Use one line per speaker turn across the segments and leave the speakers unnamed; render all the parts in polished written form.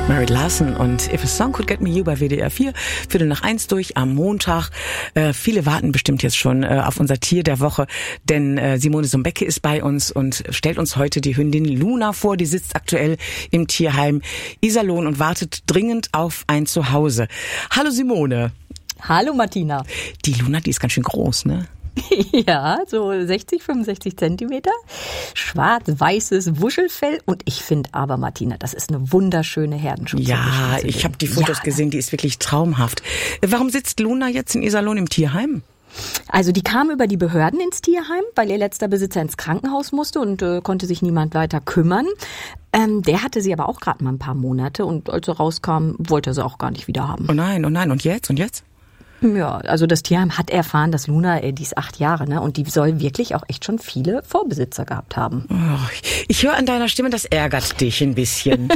Mary Larson und If a Song Could Get Me You bei WDR 4, 1:15 durch am Montag. Viele warten bestimmt jetzt schon auf unser Tier der Woche, denn Simone Sumbecke ist bei uns und stellt uns heute die Hündin Luna vor. Die sitzt aktuell im Tierheim Iserlohn und wartet dringend auf ein Zuhause. Hallo Simone.
Hallo Martina.
Die Luna, die ist ganz schön groß, ne?
Ja, so 60, 65 Zentimeter, schwarz-weißes Wuschelfell und ich finde aber, Martina, das ist eine wunderschöne Herdenschutzhündin.
Ja, ich habe die Fotos gesehen, die ist wirklich traumhaft. Warum sitzt Luna jetzt in Iserlohn im Tierheim?
Also die kam über die Behörden ins Tierheim, weil ihr letzter Besitzer ins Krankenhaus musste und konnte sich niemand weiter kümmern. Der hatte sie aber auch gerade mal ein paar Monate und als sie rauskam, wollte er sie auch gar nicht wieder haben.
Oh nein, und jetzt?
Ja, also das Tierheim hat erfahren, dass Luna, die ist 8 Jahre, ne, und die soll wirklich auch echt schon viele Vorbesitzer gehabt haben.
Oh, ich höre an deiner Stimme, das ärgert dich ein bisschen.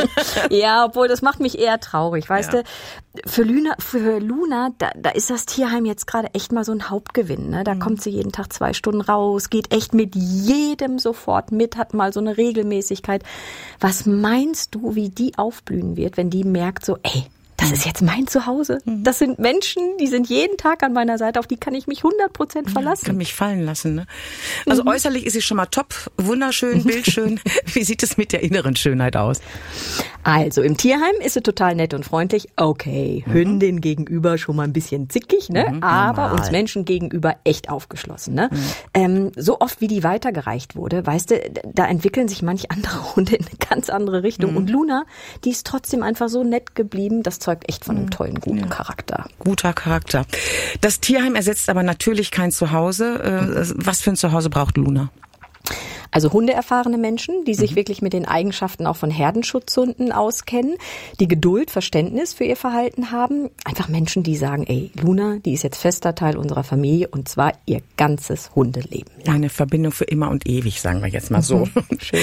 Ja, obwohl das macht mich eher traurig, weißt du. Für Luna, da ist das Tierheim jetzt gerade echt mal so ein Hauptgewinn, ne? Da kommt sie jeden Tag 2 Stunden raus, geht echt mit jedem sofort mit, hat mal so eine Regelmäßigkeit. Was meinst du, wie die aufblühen wird, wenn die merkt so, ey, das ist jetzt mein Zuhause. Das sind Menschen, die sind jeden Tag an meiner Seite, auf die kann ich mich 100% verlassen.
Kann mich fallen lassen, ne? Also äußerlich ist sie schon mal top, wunderschön, bildschön. Wie sieht es mit der inneren Schönheit aus?
Also im Tierheim ist sie total nett und freundlich. Okay, Hündin gegenüber schon mal ein bisschen zickig, ne? Aber uns Menschen gegenüber echt aufgeschlossen, ne? So oft wie die weitergereicht wurde, weißt du, da entwickeln sich manch andere Hunde in eine ganz andere Richtung. Und Luna, die ist trotzdem einfach so nett geblieben. Das zeugt echt von einem tollen, guten Charakter.
Guter Charakter. Das Tierheim ersetzt aber natürlich kein Zuhause. Was für ein Zuhause braucht Luna?
Also hundeerfahrene Menschen, die sich wirklich mit den Eigenschaften auch von Herdenschutzhunden auskennen, die Geduld, Verständnis für ihr Verhalten haben. Einfach Menschen, die sagen, ey, Luna, die ist jetzt fester Teil unserer Familie und zwar ihr ganzes Hundeleben.
Eine Verbindung für immer und ewig, sagen wir jetzt mal so.
Schön.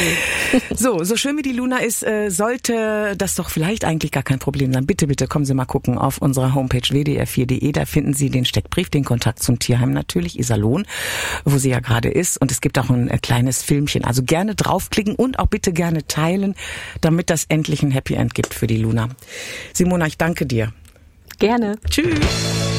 So schön wie die Luna ist, sollte das doch vielleicht eigentlich gar kein Problem sein. Bitte, kommen Sie mal gucken auf unserer Homepage wdr4.de. Da finden Sie den Steckbrief, den Kontakt zum Tierheim natürlich, Iserlohn, wo sie ja gerade ist. Und es gibt auch ein kleines Filmchen. Also gerne draufklicken und auch bitte gerne teilen, damit das endlich ein Happy End gibt für die Luna. Simona, ich danke dir.
Gerne.
Tschüss.